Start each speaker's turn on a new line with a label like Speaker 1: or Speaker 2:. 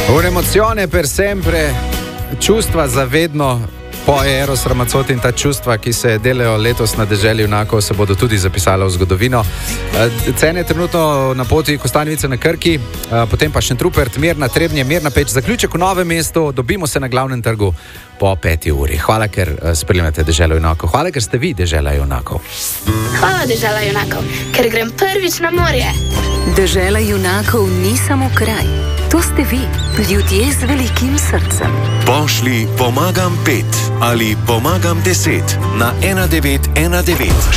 Speaker 1: Un'emozione per sempre, čustva za vedno. Po Eros Ramazzotti in ta čustva, ki se delajo letos na deželi junakov, se bodo tudi zapisala v zgodovino. Cene trenutno na poti Kostanjevice na Krki, potem pa Šentrupert, Mirna, Trebnje, Mirna Peč, zaključek v Novem mestu, dobimo se na glavnem trgu po 5. uri. Hvala, ker spremljate deželo junakov. Hvala, ker ste vi dežela junakov.
Speaker 2: Hvala, dežela junakov, ker grem prvič na morje.
Speaker 3: Dežela junakov ni samo kraj. To ste vi, ljudje z velikim srcem.
Speaker 4: Pošli pomagam 5 ali pomagam 10 na 1919.